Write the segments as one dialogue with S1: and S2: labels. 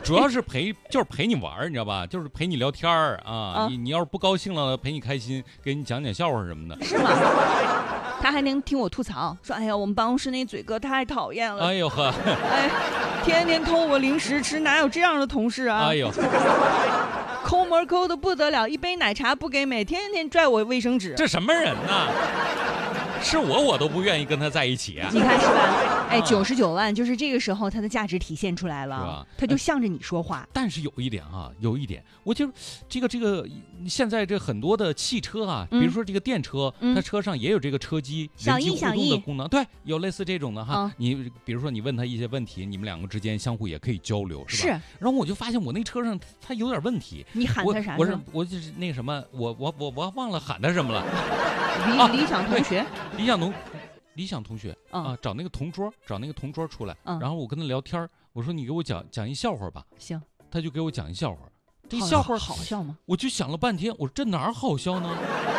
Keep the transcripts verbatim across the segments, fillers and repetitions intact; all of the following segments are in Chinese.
S1: 主要是陪，就是陪你玩，你知道吧？就是陪你聊天儿啊。啊你你要是不高兴了，陪你开心，给你讲讲笑话什么的，
S2: 是吗？他还能听我吐槽，说：“哎呀，我们办公室那嘴哥太讨厌了。”
S1: 哎呦呵，
S2: 哎，天天偷我零食吃，哪有这样的同事啊？
S1: 哎呦，
S2: 抠门抠的不得了，一杯奶茶不给美，天天拽我卫生纸。
S1: 这什么人呐？是我，我都不愿意跟他在一起啊！
S2: 你看是吧？哎，九十九万，就是这个时候他的价值体现出来了，
S1: 是吧？
S2: 他就向着你说话。
S1: 但是有一点啊，有一点，我就这个这个，现在这很多的汽车啊，
S2: 嗯、
S1: 比如说这个电车，嗯、它车上也有这个车机人机互动的功能，对，有类似这种的哈。嗯、你比如说你问他一些问题，你们两个之间相互也可以交流，是吧？是。然后我就发现我那车上它有点问题。
S2: 你喊他啥？
S1: 我是我就是那个什么，我我我我忘了喊他什么了。
S2: 理、啊、理想同学，
S1: 理想同。理想同学、嗯、啊，找那个同桌，找那个同桌出来，嗯、然后我跟他聊天，我说你给我讲讲一笑话吧。
S2: 行，
S1: 他就给我讲一笑话。这笑话
S2: 好笑吗？
S1: 我就想了半天，我说这哪儿好笑呢？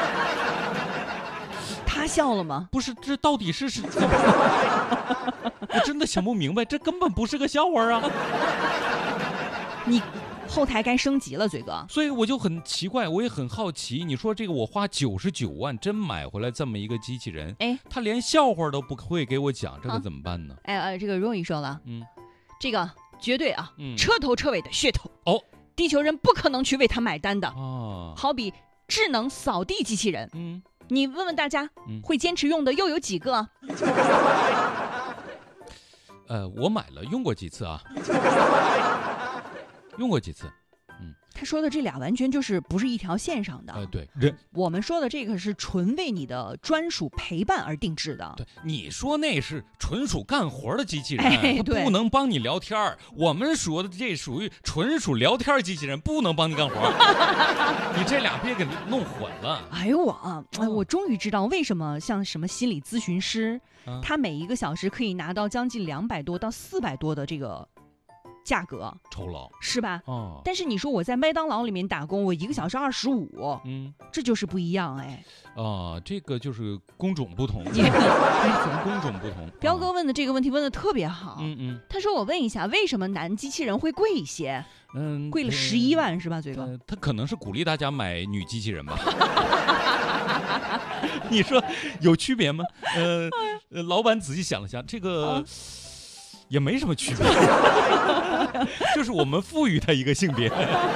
S2: 他笑了吗？
S1: 不是，这到底是是怎么？我真的想不明白，这根本不是个笑话啊！
S2: 你。后台该升级了，嘴哥，
S1: 所以我就很奇怪，我也很好奇。你说这个我花九十九万真买回来这么一个机器人，哎，他连笑话都不会给我讲，这个怎么办呢？
S2: 哎哎，这个容易说了，嗯，这个绝对啊，
S1: 嗯、
S2: 彻头彻尾的噱头
S1: 哦，
S2: 地球人不可能去为他买单的哦。好比智能扫地机器人，嗯，你问问大家，嗯、会坚持用的又有几个？
S1: 呃，我买了，用过几次啊。用过几次，嗯，
S2: 他说的这俩完全就是不是一条线上的。
S1: 呃，对，人
S2: 我们说的这个是纯为你的专属陪伴而定制的。
S1: 对，你说那是纯属干活的机器人，哎、它不能帮你聊天。我们说的这属于纯属聊天机器人，不能帮你干活。你这俩别给弄混了。
S2: 哎呦我啊，哎，我终于知道为什么像什么心理咨询师，嗯、他每一个小时可以拿到将近两百多到四百多的这个。价格
S1: 酬劳
S2: 是吧？
S1: 哦，
S2: 但是你说我在麦当劳里面打工，我一个小时二十五，嗯，这就是不一样哎。
S1: 啊，这个就是工种不同，工种不同。
S2: 彪哥问的这个问题问的特别好，
S1: 嗯嗯，
S2: 他说我问一下，为什么男机器人会贵一些？嗯，贵了十一万是吧，嘴哥？
S1: 呃，他可能是鼓励大家买女机器人吧？你说有区别吗？呃，呃老板仔细想了想，这个。啊也没什么区别，就是我们赋予它一个性别。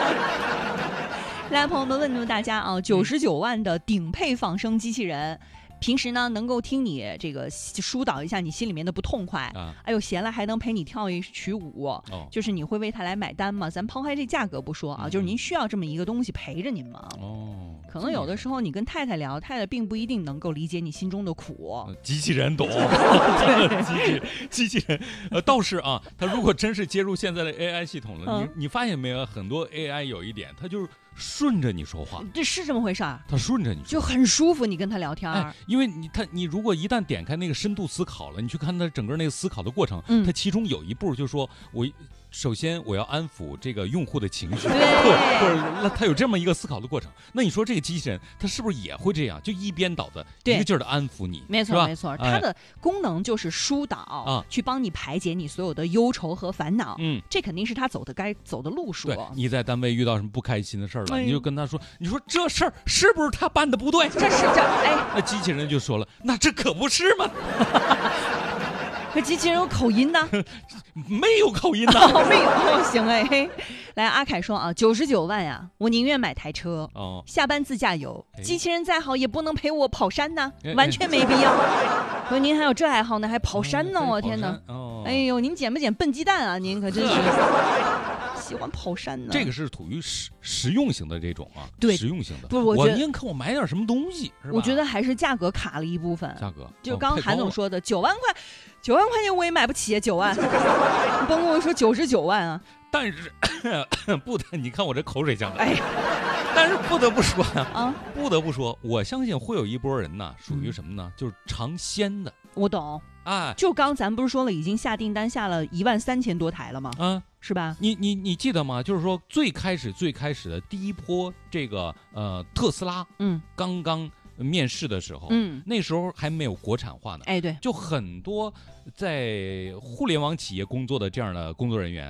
S2: 来，朋友们，问问大家啊，九十九万的顶配仿生机器人，平时呢能够听你这个疏导一下你心里面的不痛快，啊、哎呦闲了还能陪你跳一曲舞，哦、就是你会为他来买单吗？咱抛开这价格不说啊，嗯、就是您需要这么一个东西陪着您吗？哦，可能有的时候你跟太太聊，太太并不一定能够理解你心中的苦。
S1: 机器人懂，对，机器机器人，呃，倒是啊，他如果真是接入现在的 A I 系统了，嗯、你你发现没有？很多 A I 有一点，它就是。顺着你说话，
S2: 这是这么回事儿。
S1: 他顺着你说，
S2: 就很舒服。你跟他聊天，
S1: 哎、因为你他你如果一旦点开那个深度思考了，你去看他整个那个思考的过程，嗯，他其中有一步就是说我。首先，我要安抚这个用户的情绪，或者他有这么一个思考的过程。那你说这个机器人，它是不是也会这样？就一边倒的，一个劲儿的安抚你？
S2: 没错，没错。它的功能就是疏导啊，去帮你排解你所有的忧愁和烦恼。嗯，这肯定是他走的该走的路数。
S1: 对，你在单位遇到什么不开心的事儿了，你就跟他说：“你说这事儿是不是他办的不对？”
S2: 这是这哎，
S1: 那机器人就说了：“那这可不是嘛。”
S2: 这机器人有口音呢？
S1: 没有口音呢、
S2: 哦，没有。行哎，来，阿凯说啊，九十九万呀，我宁愿买台车，哦，下班自驾游。哎、机器人再好也不能陪我跑山呢，哎、完全没必要。说您还有这爱好呢，还跑山呢？哎、我天哪！哦，哎呦，您捡不捡笨鸡蛋啊？您可真是。喜欢跑山呢，
S1: 这个是属于实实用型的这种啊，
S2: 对，
S1: 实用型的。
S2: 不是，我
S1: 我宁可我买点什么东西，是吧？
S2: 我觉得还是价格卡了一部分。
S1: 价格
S2: 就刚刚韩总说的，九万块，九万块钱我也买不起，九万。你甭跟我说九十九万啊！
S1: 但是不得，你看我这口水酱的。哎，但是不得不说啊，不得不说，我相信会有一波人呢，属于什么呢？嗯、就是尝鲜的。
S2: 我懂。啊，就刚咱不是说了，已经下订单下了一万三千多台了吗？啊，是吧？
S1: 你你你记得吗？就是说最开始最开始的第一波这个呃特斯拉，嗯，刚刚面世的时候，嗯，那时候还没有国产化呢。
S2: 哎，对，
S1: 就很多在互联网企业工作的这样的工作人员，